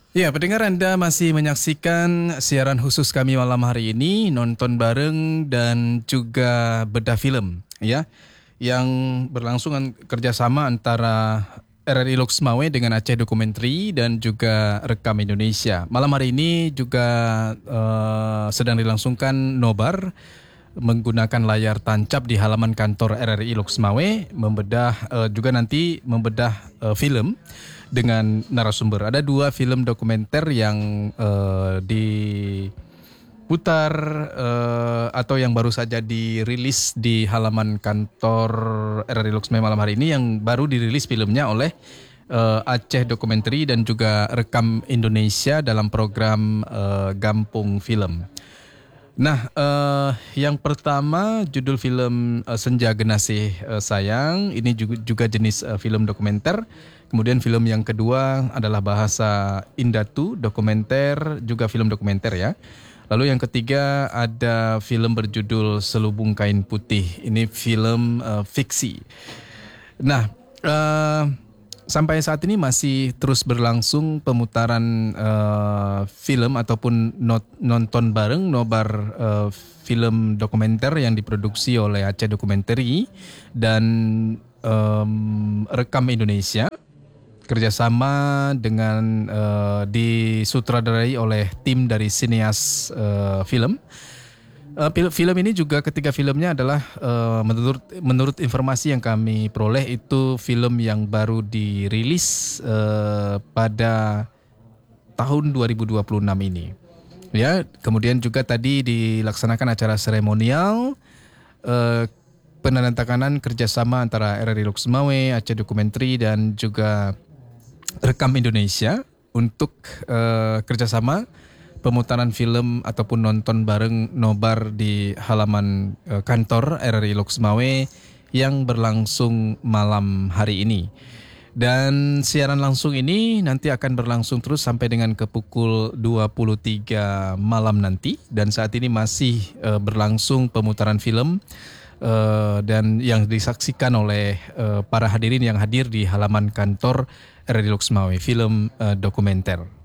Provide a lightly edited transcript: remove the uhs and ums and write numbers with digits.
Ya, pendengar Anda masih menyaksikan siaran khusus kami malam hari ini, nonton bareng dan juga bedah film, ya, yang berlangsungan kerjasama antara RRI Lux Mawe dengan Aceh Dokumentari dan juga Rekam Indonesia. Malam hari ini juga sedang dilangsungkan nobar menggunakan layar tancap di halaman kantor RRI Lux Mawe, juga nanti membedah film dengan narasumber. Ada dua film dokumenter yang diputar atau yang baru saja dirilis di halaman kantor RRI Lux Mawe malam hari ini, yang baru dirilis filmnya oleh Aceh Dokumentari dan juga Rekam Indonesia dalam program Gampung Film. Nah, yang pertama judul film Senja Genasih Sayang, ini juga jenis film dokumenter. Kemudian film yang kedua adalah Bahasa Indatu, dokumenter, juga film dokumenter ya. Lalu yang ketiga ada film berjudul Selubung Kain Putih, ini film fiksi. Nah, sampai saat ini masih terus berlangsung pemutaran film ataupun nonton bareng nobar film dokumenter yang diproduksi oleh Aceh Dokumentari dan Rekam Indonesia, kerjasama dengan disutradarai oleh tim dari sineas film. Film ini juga ketiga filmnya adalah menurut informasi yang kami peroleh itu film yang baru dirilis pada tahun 2026 ini. Ya, kemudian juga tadi dilaksanakan acara seremonial penandatanganan kerjasama antara RRI Lux Mawe, Aceh Dokumentari dan juga Rekam Indonesia untuk kerjasama pemutaran film ataupun nonton bareng nobar di halaman kantor RRI Lux Mawe yang berlangsung malam hari ini. Dan siaran langsung ini nanti akan berlangsung terus sampai dengan ke pukul 23 malam nanti. Dan saat ini masih berlangsung pemutaran film dan yang disaksikan oleh para hadirin yang hadir di halaman kantor RRI Lux Mawe, film dokumenter.